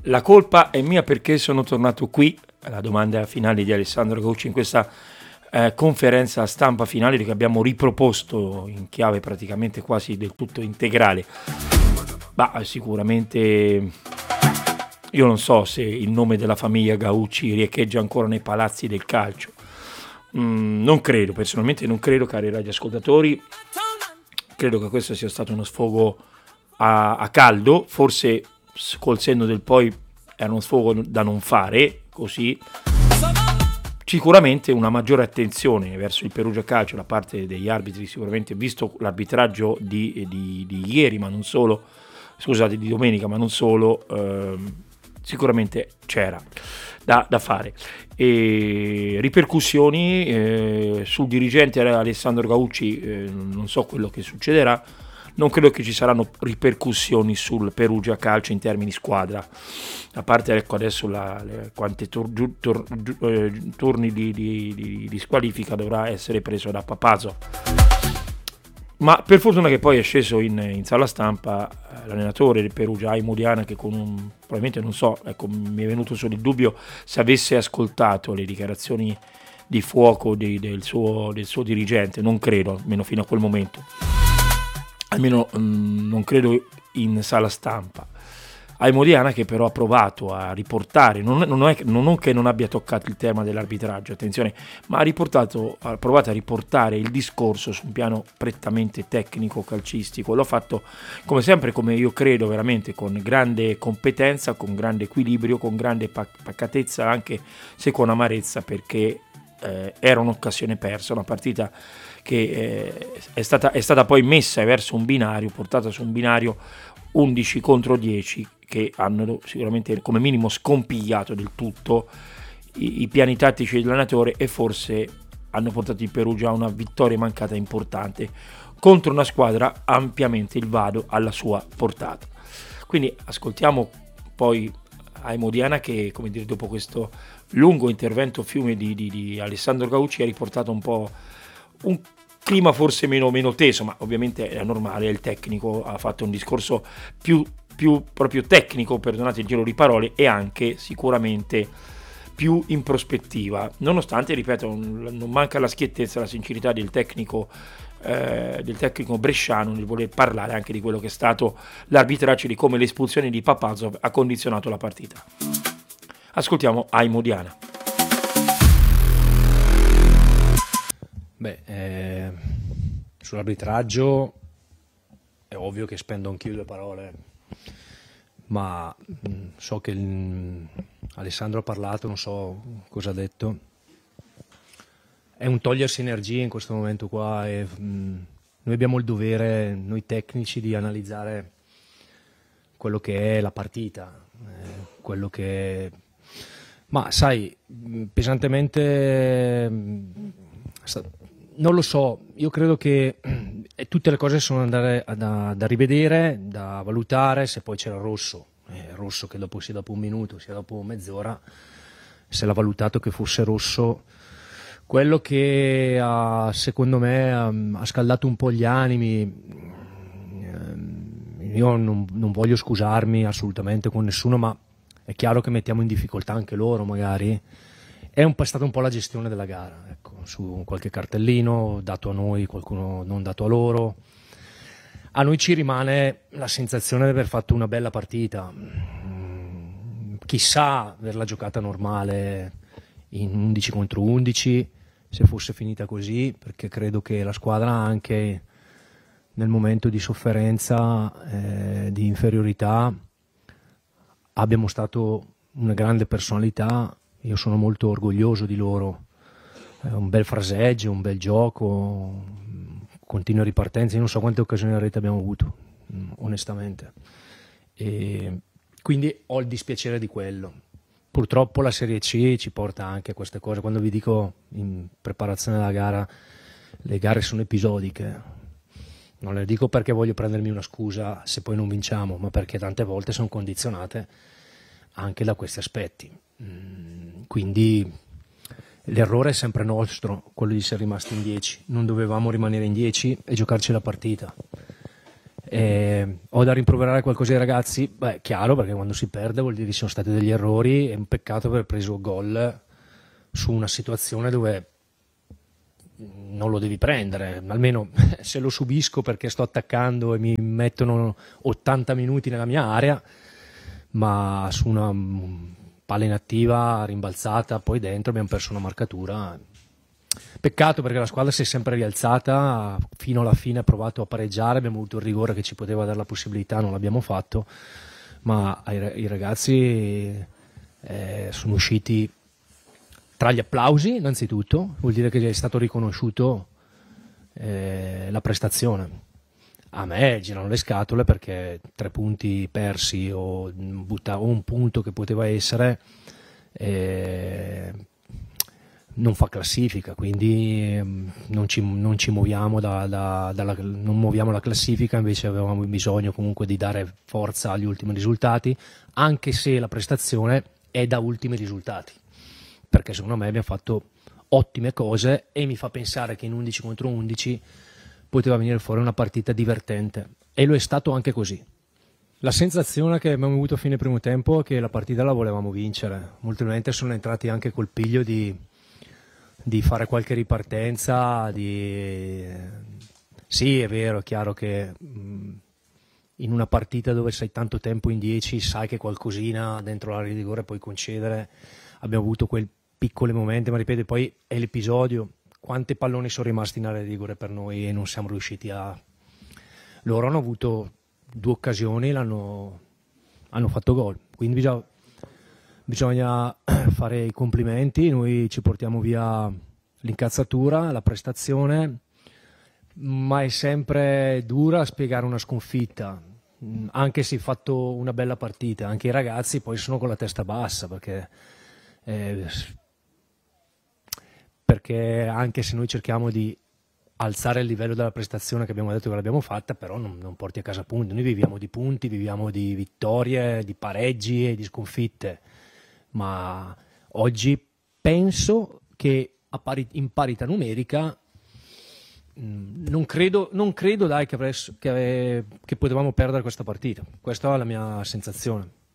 La colpa è mia perché sono tornato qui, la domanda finale di Alessandro Gaucci in questa conferenza stampa finale che abbiamo riproposto in chiave praticamente quasi del tutto integrale. Ma sicuramente io non so se il nome della famiglia Gaucci riecheggia ancora nei palazzi del calcio. Non credo, personalmente non credo, cari radioascoltatori. Credo che questo sia stato uno sfogo a caldo, forse col senno del poi era uno sfogo da non fare, così. Sicuramente una maggiore attenzione verso il Perugia Calcio da parte degli arbitri, sicuramente visto l'arbitraggio di ieri, ma non solo, scusate, di domenica, ma non solo, sicuramente c'era da fare. E ripercussioni sul dirigente Alessandro Gaucci, non so quello che succederà. Non credo che ci saranno ripercussioni sul Perugia Calcio in termini squadra, a parte ecco adesso quanti turni di squalifica dovrà essere preso da Papazov. Ma per fortuna che poi è sceso in sala stampa l'allenatore del Perugia, Aimo Diana, che probabilmente non so, ecco, mi è venuto solo il dubbio se avesse ascoltato le dichiarazioni di fuoco del suo dirigente, non credo, almeno fino a quel momento. Almeno non credo in sala stampa. Aimo Diana che però ha provato a riportare, non che non abbia toccato il tema dell'arbitraggio, attenzione, ma ha provato a riportare il discorso su un piano prettamente tecnico calcistico. L'ho fatto come sempre, come io credo, veramente con grande competenza, con grande equilibrio, con grande pacatezza, anche se con amarezza, perché era un'occasione persa, una partita che è stata poi messa verso un binario, portata su un binario 11 contro 10, che hanno sicuramente come minimo scompigliato del tutto i piani tattici dell'allenatore e forse hanno portato il Perugia a una vittoria mancata importante contro una squadra ampiamente il vado alla sua portata. Quindi ascoltiamo poi Aimo Diana che, come dire, dopo questo lungo intervento fiume di Alessandro Gaucci ha riportato un po' un clima forse meno teso, ma ovviamente è normale, il tecnico ha fatto un discorso più proprio tecnico, perdonate il giro di parole, e anche sicuramente più in prospettiva, nonostante, ripeto, non manca la schiettezza, la sincerità del tecnico bresciano nel voler parlare anche di quello che è stato l'arbitraggio, di come l'espulsione di Papazov ha condizionato la partita. Ascoltiamo Aimo Diana. Sull'arbitraggio è ovvio che spendo anch'io due parole, ma so che Alessandro ha parlato, non so cosa ha detto. È un togliersi energie in questo momento qua e noi abbiamo il dovere, noi tecnici, di analizzare quello che è la partita, quello che... Ma sai, pesantemente... Non lo so, io credo che tutte le cose sono da rivedere, da valutare. Se poi c'era il rosso che sia dopo un minuto, sia dopo mezz'ora, se l'ha valutato che fosse rosso, quello che secondo me ha scaldato un po' gli animi. Io non voglio scusarmi assolutamente con nessuno, ma è chiaro che mettiamo in difficoltà anche loro magari. È stata un po' la gestione della gara, ecco, su qualche cartellino dato a noi, qualcuno non dato a loro. A noi ci rimane la sensazione di aver fatto una bella partita. Chissà averla giocata normale in 11 contro 11, se fosse finita così, perché credo che la squadra anche nel momento di sofferenza, di inferiorità, abbia mostrato una grande personalità. Io sono molto orgoglioso di loro, un bel fraseggio, un bel gioco, continue ripartenze. Io non so quante occasioni di rete abbiamo avuto, onestamente, e quindi ho il dispiacere di quello. Purtroppo la Serie C ci porta anche a queste cose. Quando vi dico in preparazione della gara, le gare sono episodiche, non le dico perché voglio prendermi una scusa se poi non vinciamo, ma perché tante volte sono condizionate anche da questi aspetti. Quindi l'errore è sempre nostro, quello di essere rimasti in 10. Non dovevamo rimanere in 10 e giocarci la partita. Ho da rimproverare qualcosa ai ragazzi? Beh, chiaro, perché quando si perde vuol dire che ci sono stati degli errori, è un peccato aver preso gol su una situazione dove non lo devi prendere, almeno se lo subisco perché sto attaccando e mi mettono 80 minuti nella mia area, ma su una palla inattiva rimbalzata poi dentro abbiamo perso una marcatura. Peccato, perché la squadra si è sempre rialzata fino alla fine, ha provato a pareggiare, abbiamo avuto il rigore che ci poteva dare la possibilità, non l'abbiamo fatto, ma i ragazzi sono usciti tra gli applausi. Innanzitutto vuol dire che è stato riconosciuto la prestazione. A me girano le scatole perché 3 punti persi o un punto che poteva essere non fa classifica, quindi non ci muoviamo non muoviamo la classifica. Invece avevamo bisogno comunque di dare forza agli ultimi risultati, anche se la prestazione è da ultimi risultati, perché secondo me abbiamo fatto ottime cose e mi fa pensare che in 11 contro 11 poteva venire fuori una partita divertente, e lo è stato anche così. La sensazione che abbiamo avuto a fine primo tempo è che la partita la volevamo vincere. Molti probabilmente sono entrati anche col piglio di fare qualche ripartenza. Sì, è vero, è chiaro che in una partita dove sei tanto tempo in 10 sai che qualcosina dentro l'area di rigore puoi concedere. Abbiamo avuto quei piccoli momenti, ma ripeto, poi è l'episodio. Quanti palloni sono rimasti in area di rigore per noi e non siamo riusciti a... Loro hanno avuto 2 occasioni, hanno fatto gol, quindi bisogna fare i complimenti. Noi ci portiamo via l'incazzatura, la prestazione, ma è sempre dura spiegare una sconfitta, anche se hai fatto una bella partita. Anche i ragazzi poi sono con la testa bassa, perché anche se noi cerchiamo di alzare il livello della prestazione che abbiamo detto che l'abbiamo fatta, però non porti a casa punti. Noi viviamo di punti, viviamo di vittorie, di pareggi e di sconfitte, ma oggi penso che in parità numerica non credo dai, che potevamo perdere questa partita. Questa è la mia sensazione.